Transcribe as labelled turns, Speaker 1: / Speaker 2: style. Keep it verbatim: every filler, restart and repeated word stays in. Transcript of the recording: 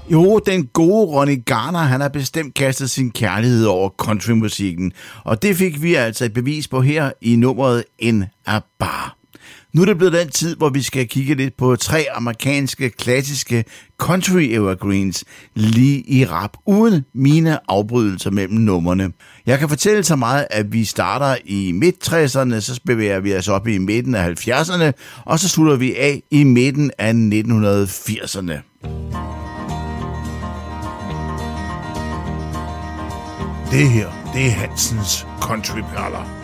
Speaker 1: Jo, den gode Ronny Garner, han har bestemt kastet sin kærlighed over countrymusikken, og det fik vi altså et bevis på her i nummeret En A Bar. Nu er det blevet den tid, hvor vi skal kigge lidt på tre amerikanske klassiske country evergreens lige i rap, uden mine afbrydelser mellem numrene. Jeg kan fortælle så meget, at vi starter i midt-tresserne, så bevæger vi os op i midten af halvfjerdserne, og så slutter vi af i midten af nitten firserne. Det her, det er Hansens countryperler.